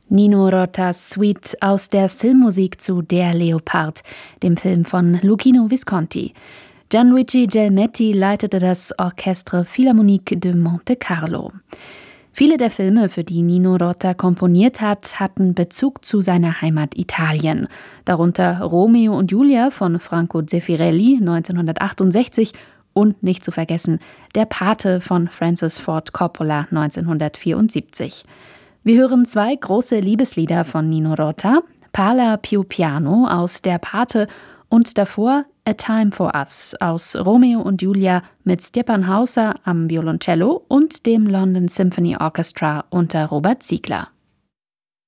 Nino Rotas Suite aus der Filmmusik zu Der Leopard, dem Film von Luchino Visconti. Gianluigi Gelmetti leitete das Orchestre Philharmonique de Monte Carlo. Viele der Filme, für die Nino Rota komponiert hat, hatten Bezug zu seiner Heimat Italien. Darunter Romeo und Julia von Franco Zeffirelli 1968 und nicht zu vergessen Der Pate von Francis Ford Coppola 1974. Wir hören zwei große Liebeslieder von Nino Rota, Parla più piano aus Der Pate und davor A Time for Us aus Romeo und Julia mit Stjepan Hauser am Violoncello und dem London Symphony Orchestra unter Robert Ziegler.